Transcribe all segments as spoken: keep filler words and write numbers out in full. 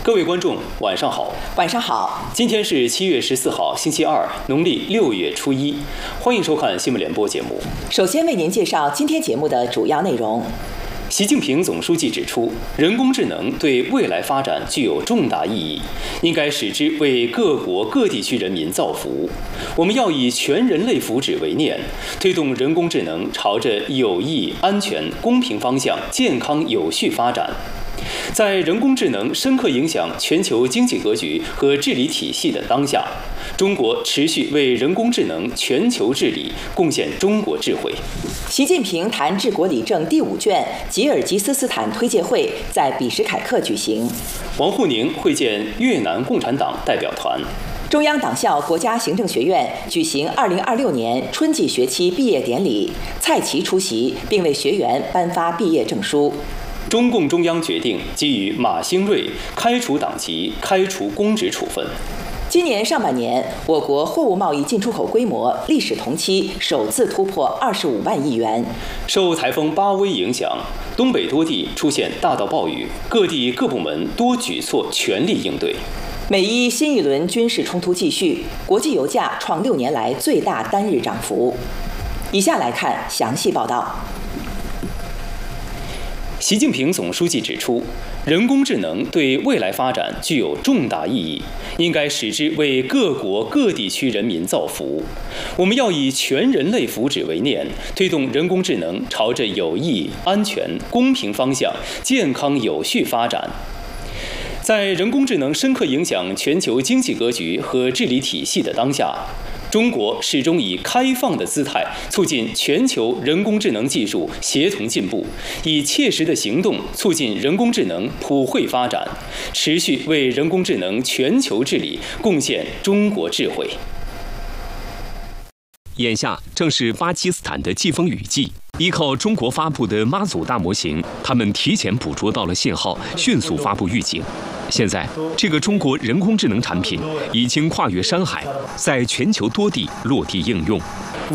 各位观众，晚上好。 晚上好。 今天是七月十四号，星期二，农历六月初一。欢迎收看新闻联播节目。 首先为您介绍今天节目的主要内容。 习近平总书记指出，人工智能对未来发展具有重大意义，应该使之为各国各地区人民造福。我们要以全人类福祉为念，推动人工智能朝着有益、安全、公平方向健康有序发展。在人工智能深刻影响全球经济格局和治理体系的当下，中国持续为人工智能全球治理贡献中国智慧。 习近平谈治国理政第五卷吉尔吉斯斯坦推介会在比什凯克举行。 王沪宁会见越南共产党代表团。 中央党校国家行政学院举行二零二六年春季学期毕业典礼，蔡奇出席并为学员颁发毕业证书。 中共中央决定给予马兴瑞开除党籍、开除公职处分。 今年上半年，我国货物贸易进出口规模历史同期首次突破二十五万亿元。 受台风巴威影响，东北多地出现大到暴雨，各地各部门多举措全力应对。 美伊新一轮军事冲突继续，国际油价创六年来最大单日涨幅。以下来看详细报道。 习近平总书记指出，人工智能对未来发展具有重大意义，应该使之为各国各地区人民造福。我们要以全人类福祉为念，推动人工智能朝着有益、安全、公平方向健康有序发展。在人工智能深刻影响全球经济格局和治理体系的当下，中国始终以开放的姿态促进全球人工智能技术协同进步，以切实的行动促进人工智能普惠发展，持续为人工智能全球治理贡献中国智慧。 眼下正是巴基斯坦的季风雨季，依靠中国发布的妈祖大模型，他们提前捕捉到了信号，迅速发布预警。现在，这个中国人工智能产品已经跨越山海，在全球多地落地应用。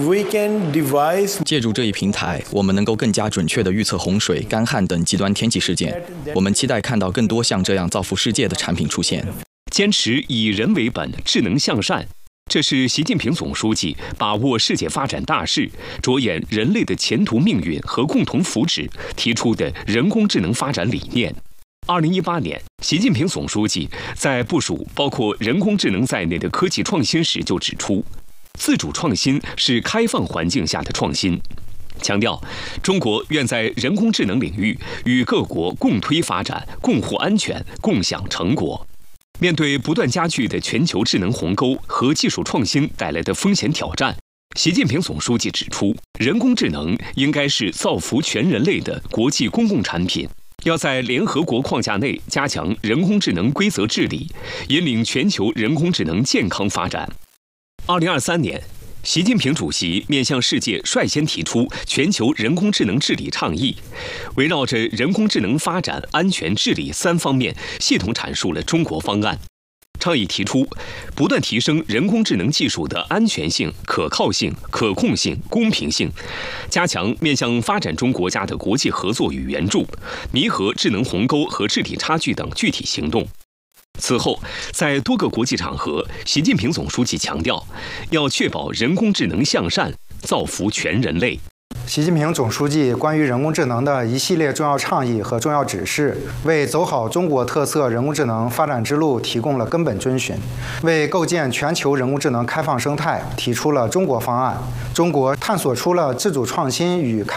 借助这一平台，我们能够更加准确地预测洪水、干旱等极端天气事件。我们期待看到更多像这样造福世界的产品出现。 坚持以人为本、智能向善，这是习近平总书记把握世界发展大势、着眼人类的前途命运和共同福祉提出的人工智能发展理念。二零一八年，习近平总书记在部署包括人工智能在内的科技创新时就指出，自主创新是开放环境下的创新，强调中国愿在人工智能领域与各国共推发展、共护安全、共享成果。面对不断加剧的全球智能鸿沟和技术创新带来的风险挑战，习近平总书记指出，人工智能应该是造福全人类的国际公共产品，要在联合国框架内加强人工智能规则治理，引领全球人工智能健康发展。二零二三年，习近平主席面向世界率先提出全球人工智能治理倡议，围绕着人工智能发展、安全、治理三方面，系统阐述了中国方案。倡议提出，不断提升人工智能技术的安全性、可靠性、可控性、公平性，加强面向发展中国家的国际合作与援助，弥合智能鸿沟和治理差距等具体行动。此后，在多个国际场合，习近平总书记强调，要确保人工智能向善，造福全人类。 习近平总书记关于人工智能的一系列重要倡议和重要指示，为走好中国特色人工智能发展之路提供了根本遵循，为构建全球人工智能开放生态提出了中国方案。中国探索出了自主创新与开